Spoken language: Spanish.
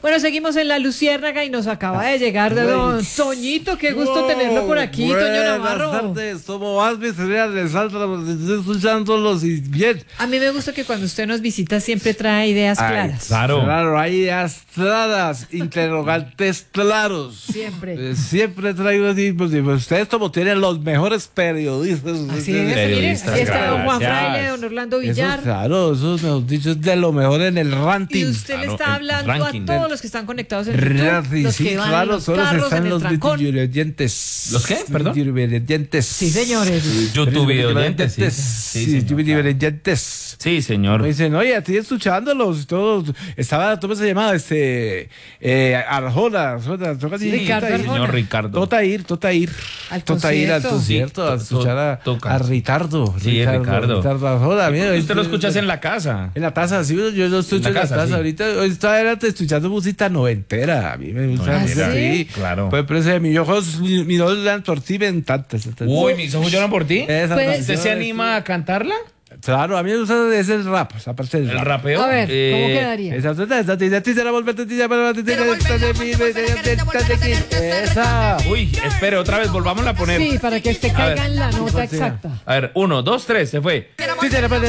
Bueno, seguimos en La Luciérnaga y nos acaba de llegar de don Toñito. Qué gusto tenerlo por aquí, Toño Navarro. Buenas tardes, somos más miserias de Salta, estoy escuchándolos y bien. A mí me gusta que cuando usted nos visita siempre trae ideas claras. Claro, hay ideas claras, interrogantes claros. Siempre. Siempre traigo así, pues ustedes como tienen los mejores periodistas. Así es, mire, aquí está don Juan Fraile, don Orlando Villar. Claro, esos mejor dicho es de lo mejor en el ranking. Y usted le está hablando a todos los que están conectados en YouTube, los que van en los carros, están en el los trancón. videoyentes. ¿Los qué? Perdón. Videoyentes. Sí, señores. YouTube videoyentes. Sí, videoyentes. Sí, señor. Me dicen, oye, estoy escuchándolos todos. Estaba, ¿cómo se llamaba? Arjona. Ricardo Arjona. Señor Ricardo. Totair. Al Totair al concierto, a escuchar a Ricardo. Sí, Ricardo. Ricardo Arjona. Mira, Usted lo escuchas en la casa. En la taza, sí, yo lo escucho en la taza. Sí. Ahorita estaba escuchando música noventera. A mí me gusta. Noventera, Sí, claro. Pues, pero mis ojos, mis ojos dan por ti, me encanta. Uy, mis ojos lloran por ti. Esa Pues, canción ¿Usted se es- anima a cantarla? Claro, a mí me gusta ese el rap, esa parte del ¿El rap. rapeo? A ver, ¿cómo quedaría? Esa. Uy, espere, otra vez, volvámosla a poner. Sí, para que usted A caiga ver. en la nota Sí. exacta. A ver, 1, 2, 3, se fue.